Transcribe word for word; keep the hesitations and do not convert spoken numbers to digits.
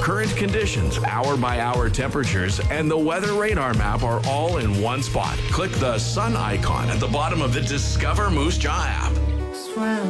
Current conditions, hour-by-hour temperatures, and the weather radar map are all in one spot. Click the sun icon at the bottom of the Discover Moose Jaw app. Swim